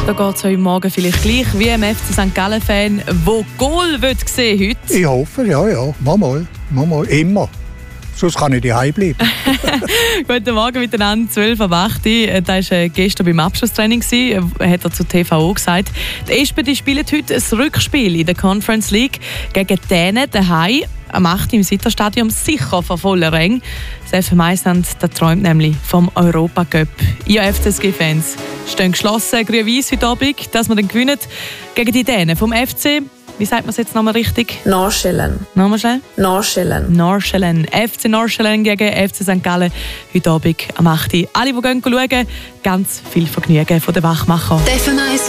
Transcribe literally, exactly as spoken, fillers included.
Da geht es heute Morgen vielleicht gleich wie im F C Sankt Gallen-Fan, der Goal sehen will heute. Ich hoffe, ja, ja. Mal, mal, mal, mal. Immer. Sonst kann ich daheim bleiben. Guten Morgen miteinander, zwölf Uhr acht. Da war gestern beim Abschlusstraining, hat er zu T V O gesagt. Die Eschbedi spielen heute ein Rückspiel in der Conference League gegen Dänen daheim. Am acht im Sitter-Stadion, sicher von voller Ränge. Das F M Mailand träumt nämlich vom Europacup. Ihr F C S G-Fans stehen geschlossen, grün-weiss heute Abend, dass wir dann gewinnen gegen die Dänen vom F C. Wie sagt man es jetzt nochmal richtig? Norrskällen. Nochmal schnell? Norrskällen. Norrskällen. F C Norrskällen gegen F C Sankt Gallen. Heute Abend am acht. Alle, die schauen, ganz viel Vergnügen von den Wachmachern.